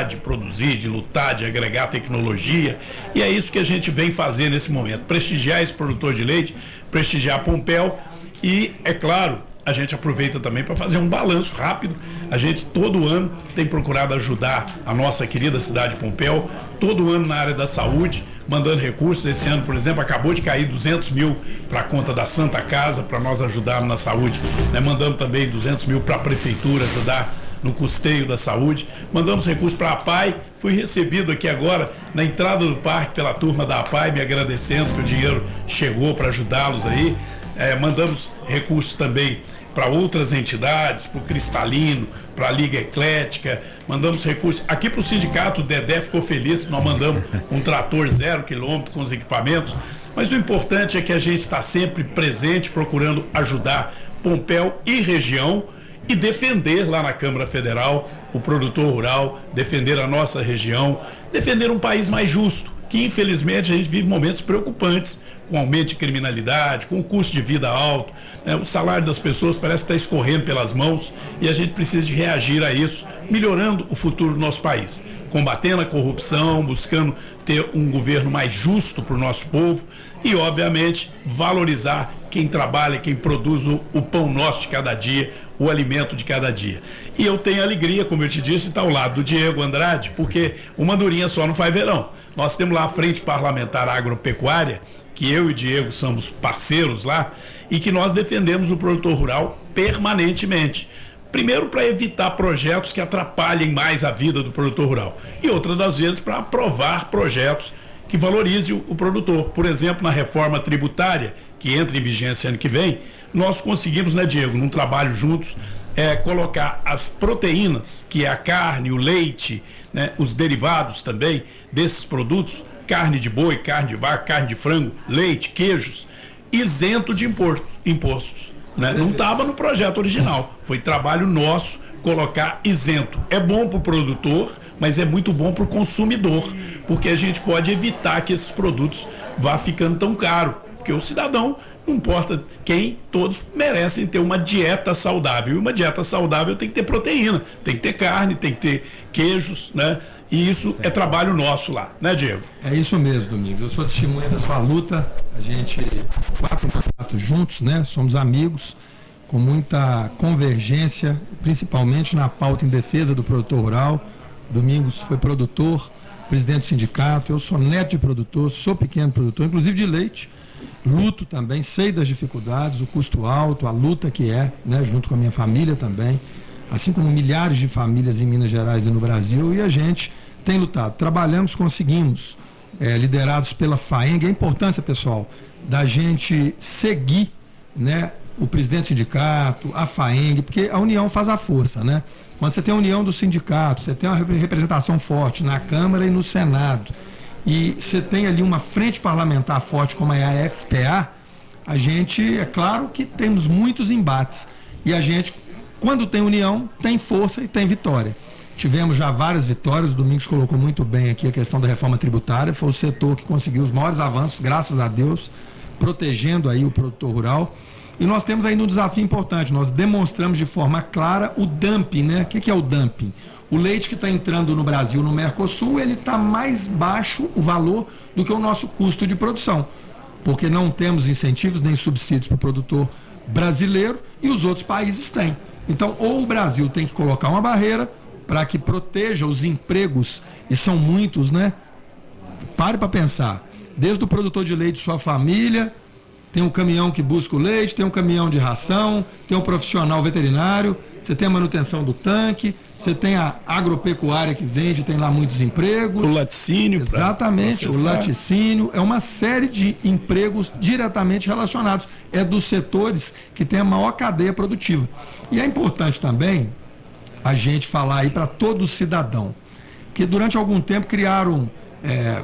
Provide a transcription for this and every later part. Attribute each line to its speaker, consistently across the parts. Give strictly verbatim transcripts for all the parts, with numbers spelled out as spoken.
Speaker 1: de produzir, de lutar, de agregar tecnologia, e é isso que a gente vem fazer nesse momento, prestigiar esse produtor de leite, prestigiar a Pompéu, e, é claro, a gente aproveita também para fazer um balanço rápido. A gente todo ano tem procurado ajudar a nossa querida cidade de Pompéu, todo ano na área da saúde, mandando recursos. Esse ano, por exemplo, acabou de cair duzentos mil para a conta da Santa Casa, para nós ajudarmos na saúde, né? Mandamos também duzentos mil para a prefeitura ajudar no custeio da saúde, mandamos recursos para a APAI. Fui recebido aqui agora na entrada do parque pela turma da APAI, me agradecendo que o dinheiro chegou para ajudá-los aí. É, mandamos recursos também para outras entidades, para o Cristalino, para a Liga Eclética, mandamos recursos aqui para o sindicato. O Dedé ficou feliz que nós mandamos um trator zero quilômetro com os equipamentos, mas o importante é que a gente está sempre presente, procurando ajudar Pompéu e região, e defender lá na Câmara Federal o produtor rural, defender a nossa região, defender um país mais justo, que infelizmente a gente vive momentos preocupantes, com aumento de criminalidade, com o custo de vida alto, né? O salário das pessoas parece estar escorrendo pelas mãos, e a gente precisa de reagir a isso, melhorando o futuro do nosso país, combatendo a corrupção, buscando ter um governo mais justo para o nosso povo e, obviamente, valorizar quem trabalha, quem produz o, o pão nosso de cada dia, o alimento de cada dia. E eu tenho alegria, como eu te disse, de estar ao lado do Diego Andrade, porque uma andorinha só não faz verão. Nós temos lá a Frente Parlamentar Agropecuária, que eu e o Diego somos parceiros lá, e que nós defendemos o produtor rural permanentemente. Primeiro, para evitar projetos que atrapalhem mais a vida do produtor rural, e outra das vezes para aprovar projetos que valorizem o, o produtor. Por exemplo, na reforma tributária, que entra em vigência ano que vem, nós conseguimos, né, Diego, num trabalho juntos, é, colocar as proteínas, que é a carne, o leite, né, os derivados também desses produtos, carne de boi, carne de vaca, carne de frango, leite, queijos, isento de impostos. impostos né? Não estava no projeto original, foi trabalho nosso colocar isento. É bom para o produtor, mas é muito bom para o consumidor, porque a gente pode evitar que esses produtos vá ficando tão caro, porque o cidadão, não importa quem, todos merecem ter uma dieta saudável, e uma dieta saudável tem que ter proteína, tem que ter carne, tem que ter queijos, né? E isso certo. É trabalho nosso lá, né, Diego?
Speaker 2: É isso mesmo, Domingos. Eu sou testemunha da sua luta. A gente, quatro mandatos juntos, né? Somos amigos, com muita convergência, principalmente na pauta em defesa do produtor rural. Domingos foi produtor, presidente do sindicato. Eu sou neto de produtor, sou pequeno produtor, inclusive de leite. Luto também, sei das dificuldades, o custo alto, a luta que é, né? Junto com a minha família também, assim como milhares de famílias em Minas Gerais e no Brasil, e a gente tem lutado. Trabalhamos, conseguimos, é, liderados pela FAENG, a importância, pessoal, da gente seguir, né, o presidente do sindicato, a FAENG, porque a união faz a força, né? Quando você tem a união do sindicato, você tem uma representação forte na Câmara e no Senado, e você tem ali uma frente parlamentar forte como é a F P A, a gente, é claro que temos muitos embates, e a gente, quando tem união, tem força e tem vitória. Tivemos já várias vitórias, o Domingos colocou muito bem aqui a questão da reforma tributária, foi o setor que conseguiu os maiores avanços, graças a Deus, protegendo aí o produtor rural. E nós temos ainda um desafio importante, nós demonstramos de forma clara o dumping, né? O que é o dumping? O leite que está entrando no Brasil, no Mercosul, ele está mais baixo o valor do que o nosso custo de produção, porque não temos incentivos nem subsídios para o produtor brasileiro e os outros países têm. Então, ou o Brasil tem que colocar uma barreira para que proteja os empregos, e são muitos, né? Pare para pensar, desde o produtor de leite, sua família, tem um caminhão que busca o leite, tem um caminhão de ração, tem um profissional veterinário, você tem a manutenção do tanque, você tem a agropecuária que vende, tem lá muitos empregos.
Speaker 1: O laticínio.
Speaker 2: Exatamente, o laticínio. É uma série de empregos diretamente relacionados. É dos setores que tem a maior cadeia produtiva. E é importante também a gente falar aí para todo cidadão, que durante algum tempo criaram é,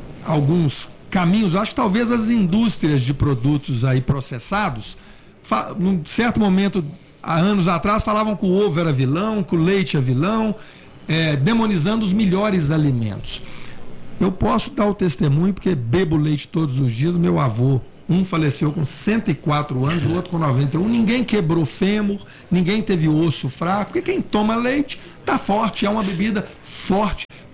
Speaker 2: alguns caminhos, acho que talvez as indústrias de produtos aí processados, num certo momento, há anos atrás, falavam que o ovo era vilão, que o leite é vilão, é, demonizando os melhores alimentos. Eu posso dar o testemunho, porque bebo leite todos os dias. Meu avô, um faleceu com cento e quatro anos, o outro com noventa e um. Ninguém quebrou fêmur, ninguém teve osso fraco, porque quem toma leite está forte, é uma bebida forte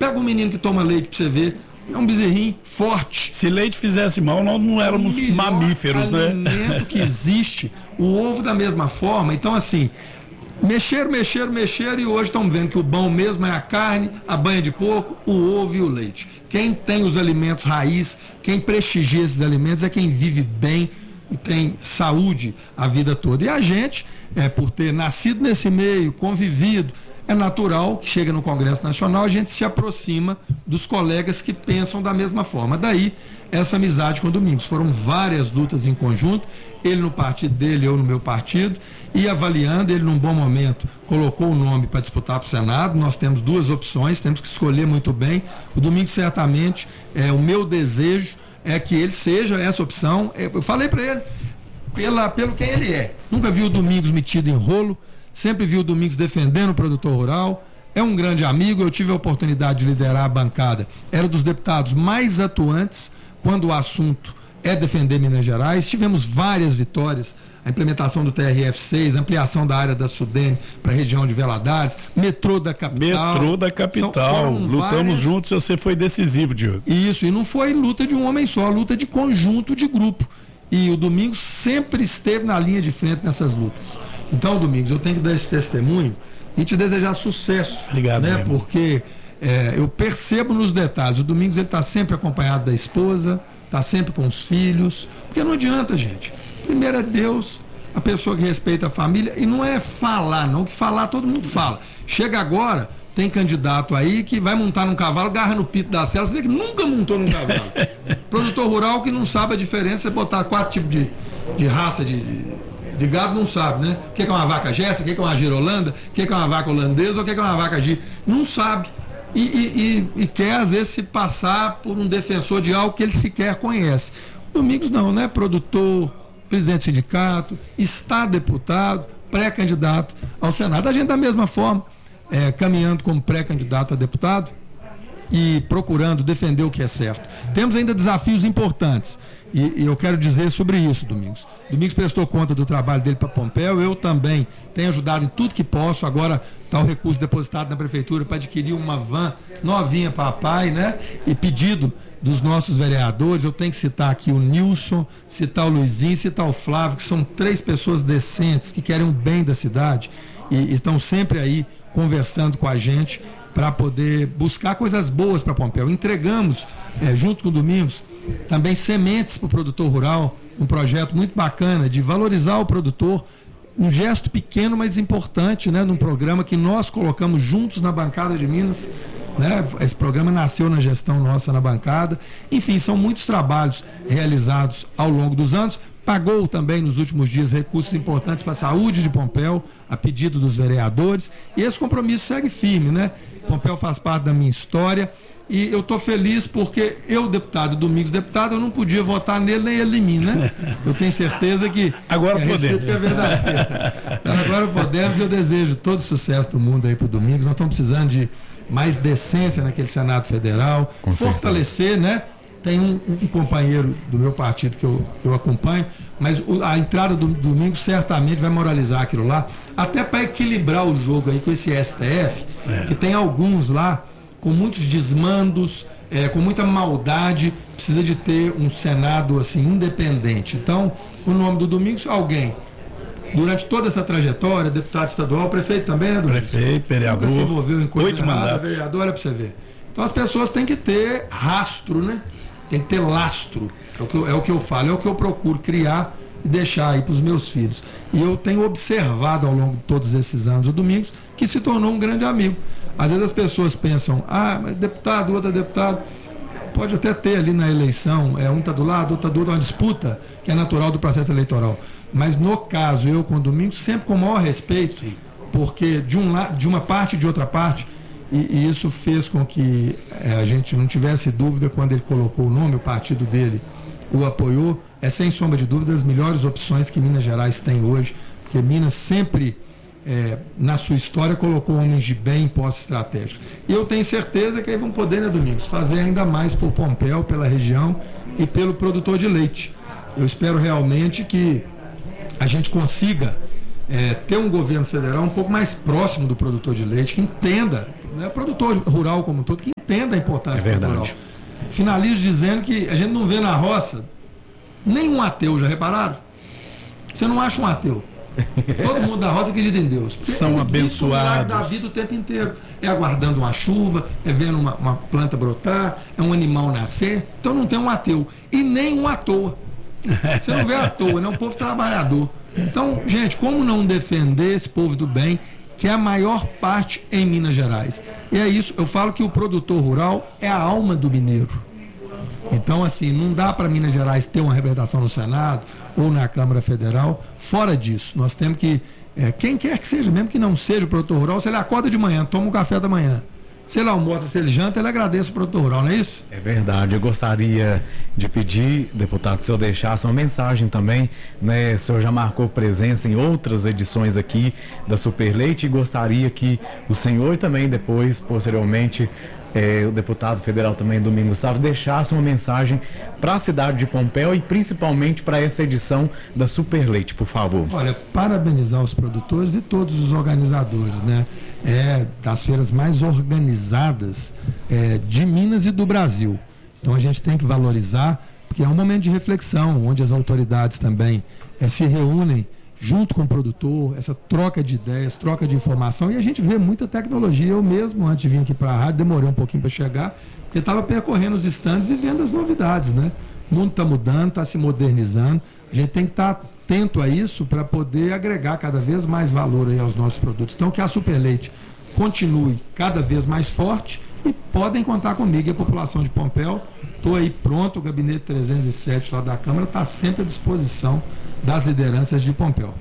Speaker 2: Pega um menino que toma leite para você ver. É um bezerrinho forte.
Speaker 1: Se leite fizesse mal, nós não éramos
Speaker 2: o
Speaker 1: mamíferos, né?
Speaker 2: alimento que existe. O ovo da mesma forma. Então, assim, mexeram, mexeram, mexeram e hoje estão vendo que o bom mesmo é a carne, a banha de porco, o ovo e o leite. Quem tem os alimentos raiz, quem prestigia esses alimentos é quem vive bem e tem saúde a vida toda. E a gente, é, por ter nascido nesse meio, convivido, é natural que chega no Congresso Nacional, a gente se aproxima dos colegas que pensam da mesma forma. Daí, essa amizade com o Domingos. Foram várias lutas em conjunto, ele no partido dele, eu no meu partido, e avaliando, ele num bom momento colocou o nome para disputar para o Senado. Nós temos duas opções, temos que escolher muito bem. O Domingos, certamente, é, o meu desejo é que ele seja essa opção. Eu falei para ele, pela, pelo que ele é. Nunca vi o Domingos metido em rolo, sempre vi o Domingos defendendo o produtor rural, é um grande amigo, eu tive a oportunidade de liderar a bancada, era dos deputados mais atuantes quando o assunto é defender Minas Gerais, tivemos várias vitórias, a implementação do T R F seis, ampliação da área da Sudene para a região de Valadares, metrô da capital.
Speaker 1: Metrô da capital, São, lutamos várias... juntos e você foi decisivo, Diogo.
Speaker 2: Isso, e não foi luta de um homem só, luta de conjunto, de grupo. E o Domingos sempre esteve na linha de frente nessas lutas. Então, Domingos, eu tenho que dar esse testemunho e te desejar sucesso.
Speaker 1: Obrigado,
Speaker 2: né?
Speaker 1: Mesmo.
Speaker 2: Porque é, eu percebo nos detalhes. O Domingos está sempre acompanhado da esposa, está sempre com os filhos. Porque não adianta, gente. Primeiro é Deus, a pessoa que respeita a família. E não é falar, não, que falar todo mundo fala. Chega agora, tem candidato aí que vai montar num cavalo, garra no pito da cela, você vê que nunca montou num cavalo. Produtor rural que não sabe a diferença, é botar quatro tipos de, de raça de, de, de gado, não sabe, né? O que é uma vaca Jéssica, o que é uma girolanda, o que é uma vaca holandesa, ou o que é uma vaca gi. Não sabe. E, e, e, e quer, às vezes, se passar por um defensor de algo que ele sequer conhece. Domingos não, né? Produtor, presidente do sindicato, está deputado, pré-candidato ao Senado. A gente, da mesma forma, É, caminhando como pré-candidato a deputado e procurando defender o que é certo. Temos ainda desafios importantes e, e eu quero dizer sobre isso, Domingos. Domingos prestou conta do trabalho dele para Pompéu, eu também tenho ajudado em tudo que posso. Agora está o recurso depositado na prefeitura para adquirir uma van novinha para pai, né? E pedido dos nossos vereadores, eu tenho que citar aqui o Nilson, citar o Luizinho, citar o Flávio, que são três pessoas decentes, que querem o bem da cidade e, e estão sempre aí conversando com a gente para poder buscar coisas boas para Pompéu. Entregamos, é, junto com o Domingos, também sementes para o produtor rural, um projeto muito bacana de valorizar o produtor, um gesto pequeno, mas importante, né, num programa que nós colocamos juntos na bancada de Minas, né? Esse programa nasceu na gestão nossa na bancada. Enfim, são muitos trabalhos realizados ao longo dos anos. Pagou também nos últimos dias recursos importantes para a saúde de Pompéu, a pedido dos vereadores, e esse compromisso segue firme, né? Pompéu faz parte da minha história e eu estou feliz porque eu, deputado, Domingos, deputado, eu não podia votar nele nem ele em mim, né? Eu tenho certeza que
Speaker 1: agora
Speaker 2: que a
Speaker 1: podemos.
Speaker 2: É verdadeira. Agora podemos, eu desejo todo o sucesso do mundo aí para o Domingos. Nós estamos precisando de mais decência naquele Senado Federal,
Speaker 3: com
Speaker 2: fortalecer, certeza, né? Tem um, um companheiro do meu partido que eu, eu acompanho, mas o, a entrada do domingo certamente vai moralizar aquilo lá, até para equilibrar o jogo aí com esse S T F, é. que tem alguns lá com muitos desmandos, é, com muita maldade, precisa de ter um Senado assim independente. Então, o nome do Domingos, alguém, durante toda essa trajetória, deputado estadual, prefeito também, né, Domingos?
Speaker 1: Prefeito, vereador,
Speaker 2: nunca se envolveu em coisa
Speaker 1: oito
Speaker 2: errada,
Speaker 1: mandatos.
Speaker 2: vereador, olha para você ver. Então as pessoas têm que ter rastro, né? Tem que ter lastro, é o, que eu, é o que eu falo, é o que eu procuro criar e deixar aí para os meus filhos. E eu tenho observado ao longo de todos esses anos o Domingos, que se tornou um grande amigo. Às vezes as pessoas pensam, ah, mas deputado, outro é deputado. Pode até ter ali na eleição, é, um está do lado, outro está do outro, uma disputa que é natural do processo eleitoral. Mas no caso, eu com o Domingos, sempre com o maior respeito, Sim. porque de, um, de uma parte e de outra parte, E, e isso fez com que é, a gente não tivesse dúvida quando ele colocou o nome, o partido dele o apoiou. É sem sombra de dúvida as melhores opções que Minas Gerais tem hoje, porque Minas sempre, é, na sua história, colocou homens de bem em posse estratégica. E eu tenho certeza que aí vão poder, né, Domingos, fazer ainda mais por Pompéu, pela região e pelo produtor de leite. Eu espero realmente que a gente consiga é, ter um governo federal um pouco mais próximo do produtor de leite, que entenda, né, produtor rural como um todo, que entenda a importância
Speaker 3: é
Speaker 2: do rural. Finalizo dizendo que a gente não vê na roça nenhum ateu, já repararam? Você não acha um ateu. Todo mundo da roça acredita em Deus.
Speaker 1: São abençoados.
Speaker 2: Da vida o tempo inteiro. É aguardando uma chuva, é vendo uma, uma planta brotar, é um animal nascer. Então não tem um ateu. E nem um à toa. Você não vê à toa, né? Um povo trabalhador. Então, gente, como não defender esse povo do bem, que é a maior parte em Minas Gerais? E é isso, eu falo que o produtor rural é a alma do mineiro. Então, assim, não dá para Minas Gerais ter uma representação no Senado ou na Câmara Federal fora disso. Nós temos que, é, quem quer que seja, mesmo que não seja o produtor rural, se ele acorda de manhã, toma um café da manhã, se ele almoça, se ele janta, ele agradece o produtor rural, não é isso?
Speaker 3: É verdade. Eu gostaria de pedir, deputado, que o senhor deixasse uma mensagem também, né? O senhor já marcou presença em outras edições aqui da Super Leite e gostaria que o senhor também depois, posteriormente, É, o deputado federal também, Domingos Gustavo, deixasse uma mensagem para a cidade de Pompéu e principalmente para essa edição da Super Leite, por favor.
Speaker 2: Olha, parabenizar os produtores e todos os organizadores, né? É das feiras mais organizadas é, de Minas e do Brasil. Então a gente tem que valorizar, porque é um momento de reflexão, onde as autoridades também é, se reúnem junto com o produtor, essa troca de ideias, troca de informação, e a gente vê muita tecnologia. Eu mesmo, antes de vir aqui para a rádio, demorei um pouquinho para chegar, porque estava percorrendo os estandes e vendo as novidades, né? O mundo está mudando, está se modernizando, a gente tem que estar tá atento a isso para poder agregar cada vez mais valor aí aos nossos produtos. Então, que a Super Leite continue cada vez mais forte e podem contar comigo, e a população de Pompéu. Estou aí pronto, o gabinete trezentos e sete lá da Câmara está sempre à disposição das lideranças de Pompéu.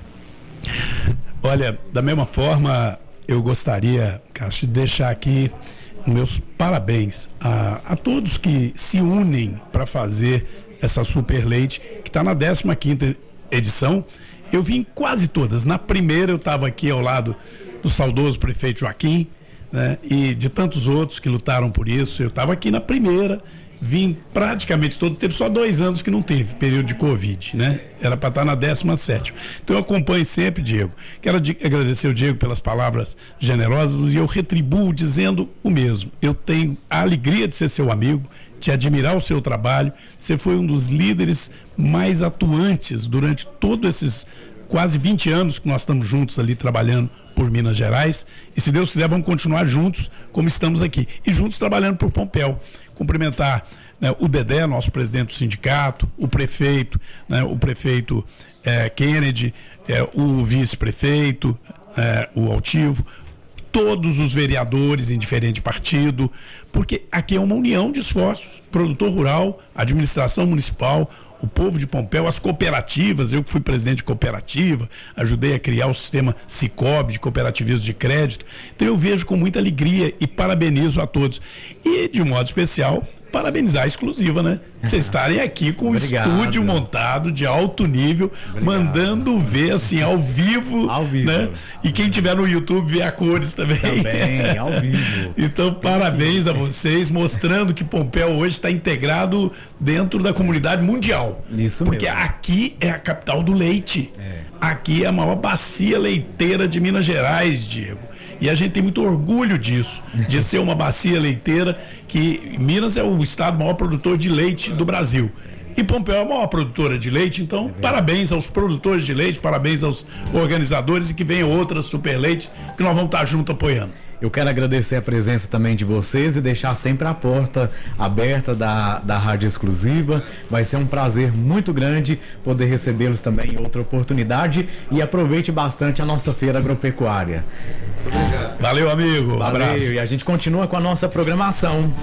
Speaker 1: Olha, da mesma forma, eu gostaria, Cássio, de deixar aqui meus parabéns a, a todos que se unem para fazer essa Super Leite, que está na décima quinta edição. Eu vim quase todas. Na primeira eu estava aqui ao lado do saudoso prefeito Joaquim, né, e de tantos outros que lutaram por isso. Eu estava aqui na primeira, vim praticamente todos, teve só dois anos que não teve, período de Covid, né? Era para estar na décima sétima. Então eu acompanho sempre, Diego. Quero agradecer o Diego pelas palavras generosas e eu retribuo dizendo o mesmo. Eu tenho a alegria de ser seu amigo, de admirar o seu trabalho. Você foi um dos líderes mais atuantes durante todos esses quase vinte anos que nós estamos juntos ali trabalhando por Minas Gerais, e se Deus quiser vamos continuar juntos como estamos aqui, e juntos trabalhando por Pompéu. Cumprimentar, né, o Dedé, nosso presidente do sindicato, o prefeito, né, o prefeito eh, Kennedy, eh, o vice-prefeito, eh, o Altivo, todos os vereadores em diferente partido, porque aqui é uma união de esforços, produtor rural, administração municipal, o povo de Pompéu, as cooperativas. Eu que fui presidente de cooperativa, ajudei a criar o sistema Sicob, de cooperativismo de crédito. Então eu vejo com muita alegria e parabenizo a todos. E, de modo especial, parabenizar a Exclusiva, né? Vocês estarem aqui com um estúdio montado de alto nível, obrigado, mandando ver assim ao vivo,
Speaker 3: ao vivo,
Speaker 1: né? E quem tiver no YouTube vê a cores também.
Speaker 3: Também, ao vivo.
Speaker 1: Então, parabéns a vocês, mostrando que Pompéu hoje está integrado dentro da comunidade mundial.
Speaker 3: Isso
Speaker 1: Porque
Speaker 3: mesmo.
Speaker 1: Aqui é a capital do leite. É. Aqui é a maior bacia leiteira de Minas Gerais, Diego. E a gente tem muito orgulho disso, de ser uma bacia leiteira, que Minas é o estado maior produtor de leite do Brasil. E Pompéu é a maior produtora de leite, então é parabéns aos produtores de leite, parabéns aos organizadores, e que venham outras Super Leites que nós vamos estar juntos apoiando.
Speaker 3: Eu quero agradecer a presença também de vocês e deixar sempre a porta aberta da, da Rádio Exclusiva. Vai ser um prazer muito grande poder recebê-los também em outra oportunidade, e aproveite bastante a nossa feira agropecuária.
Speaker 1: Obrigado. Valeu, amigo. Um
Speaker 3: Valeu,
Speaker 1: abraço.
Speaker 3: E a gente continua com a nossa programação.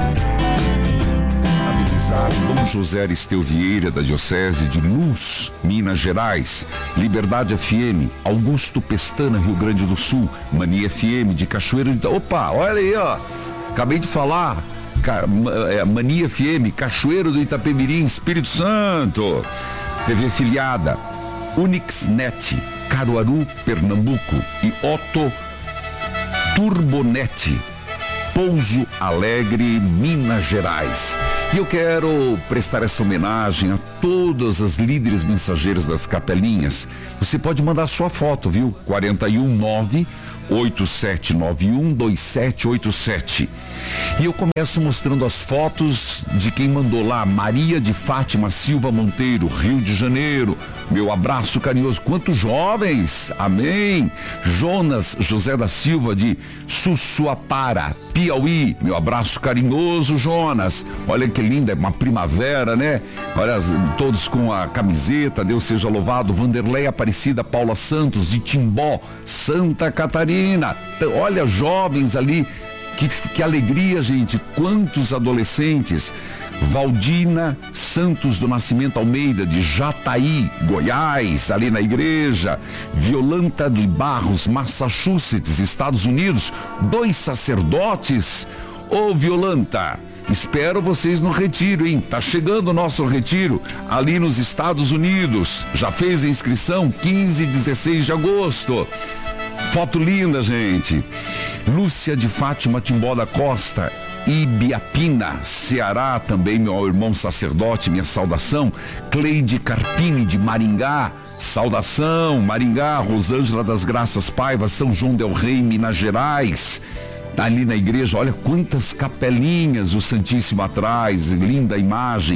Speaker 4: Dom José Aristeu Vieira, da Diocese de Luz, Minas Gerais, Liberdade F M, Augusto Pestana, Rio Grande do Sul, Mania F M de Cachoeiro de... Opa, olha aí, ó, acabei de falar, Mania F M, Cachoeiro do Itapemirim, Espírito Santo, T V filiada, Unixnet, Caruaru, Pernambuco, e Otto Turbonet, Pouso Alegre, Minas Gerais. E eu quero prestar essa homenagem a todas as líderes mensageiras das capelinhas, você pode mandar sua foto, viu? quatro um nove, oito sete nove um, dois sete oito sete. E eu começo mostrando as fotos de quem mandou lá. Maria de Fátima Silva Monteiro, Rio de Janeiro. Meu abraço carinhoso. Quantos jovens? Amém. Jonas José da Silva de Sussuapara, Piauí. Meu abraço carinhoso, Jonas. Olha que linda, é uma primavera, né? Olha, todos com a camiseta, Deus seja louvado. Vanderlei Aparecida Paula Santos de Timbó, Santa Catarina. Olha, jovens ali. Que, que alegria, gente. Quantos adolescentes. Valdina Santos do Nascimento Almeida de Jataí, Goiás, ali na igreja. Violanta de Barros, Massachusetts, Estados Unidos. Dois sacerdotes. Ô, Violanta, espero vocês no retiro, hein? Tá chegando o nosso retiro ali nos Estados Unidos. Já fez a inscrição? quinze e dezesseis de agosto. Foto linda, gente. Lúcia de Fátima Timbó da Costa, Ibiapina, Ceará, também meu irmão sacerdote, minha saudação. Cleide Carpini de Maringá, saudação. Maringá, Rosângela das Graças Paiva, São João del Rei, Minas Gerais. Ali na igreja, olha quantas capelinhas, o Santíssimo atrás, linda imagem.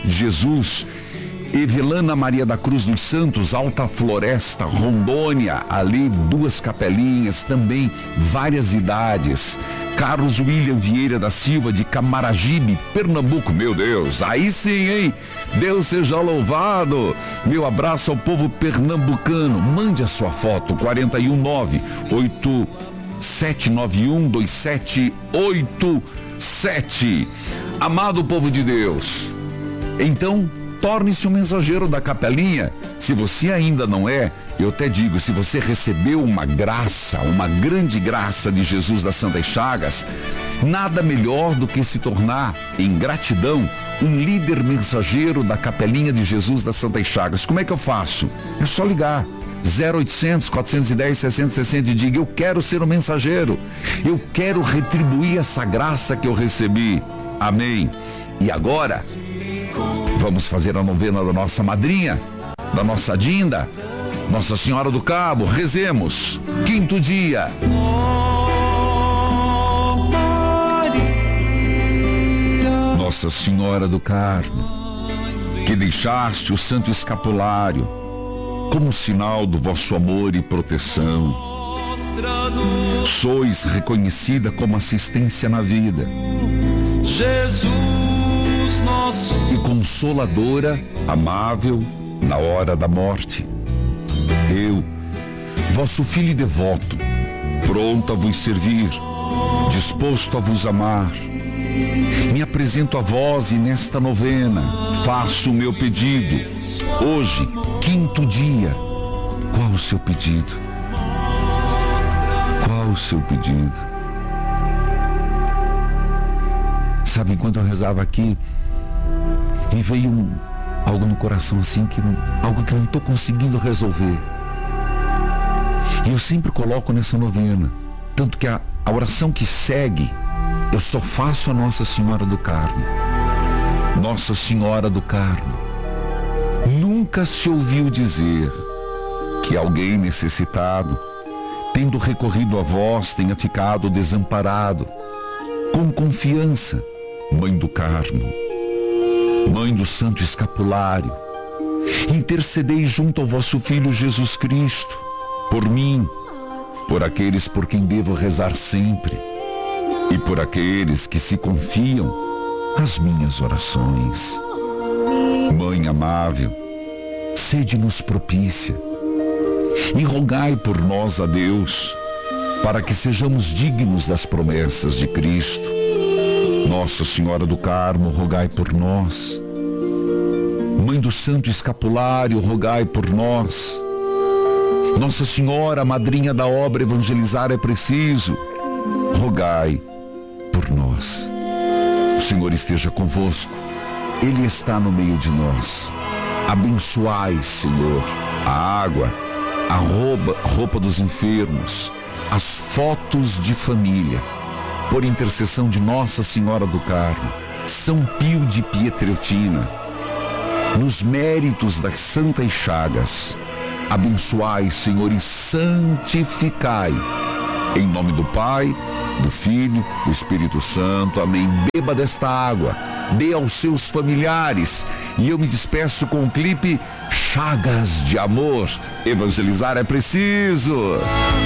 Speaker 4: Jesus. Evelana Maria da Cruz dos Santos, Alta Floresta, Rondônia, ali duas capelinhas, também várias idades. Carlos William Vieira da Silva de Camaragibe, Pernambuco, meu Deus, aí sim, hein? Deus seja louvado. Meu abraço ao povo pernambucano. Mande a sua foto, quatro um nove, oito sete nove um, dois sete oito sete. Amado povo de Deus, então torne-se um mensageiro da capelinha. Se você ainda não é, eu até digo, se você recebeu uma graça, uma grande graça de Jesus das Santas Chagas, nada melhor do que se tornar, em gratidão, um líder mensageiro da capelinha de Jesus das Santas Chagas. Como é que eu faço? É só ligar. zero oitocentos, quatrocentos e dez, seiscentos e sessenta e diga, eu quero ser um mensageiro. Eu quero retribuir essa graça que eu recebi. Amém. E agora, vamos fazer a novena da nossa madrinha, da nossa Dinda, Nossa Senhora do Cabo. Rezemos. Quinto dia. Nossa Senhora do Carmo, que deixaste o Santo Escapulário como sinal do vosso amor e proteção, sois reconhecida como assistência na vida, Jesus nosso, e consoladora, amável na hora da morte. Eu, vosso filho devoto, pronto a vos servir, disposto a vos amar, me apresento a vós e nesta novena faço o meu pedido. Hoje, quinto dia. Qual o seu pedido? Qual o seu pedido? Sabe, enquanto eu rezava aqui, me veio um, algo no coração assim, que não, algo que eu não estou conseguindo resolver. E eu sempre coloco nessa novena, tanto que a, a oração que segue, eu só faço a Nossa Senhora do Carmo. Nossa Senhora do Carmo, nunca se ouviu dizer que alguém necessitado, tendo recorrido a vós, tenha ficado desamparado. Com confiança, Mãe do Carmo, Mãe do Santo Escapulário, intercedei junto ao vosso Filho Jesus Cristo, por mim, por aqueles por quem devo rezar sempre, e por aqueles que se confiam às minhas orações. Mãe amável, sede-nos propícia, e rogai por nós a Deus, para que sejamos dignos das promessas de Cristo. Nossa Senhora do Carmo, rogai por nós. Mãe do Santo Escapulário, rogai por nós. Nossa Senhora, madrinha da obra Evangelizar é Preciso, rogai por nós. O Senhor esteja convosco, Ele está no meio de nós. Abençoai, Senhor, a água, a roupa, roupa dos enfermos, as fotos de família, por intercessão de Nossa Senhora do Carmo, São Pio de Pietreutina, nos méritos das santas chagas. Abençoai, Senhor, e santificai. Em nome do Pai, do Filho, do Espírito Santo. Amém. Beba desta água, dê aos seus familiares. E eu me despeço com o clipe Chagas de Amor. Evangelizar é preciso.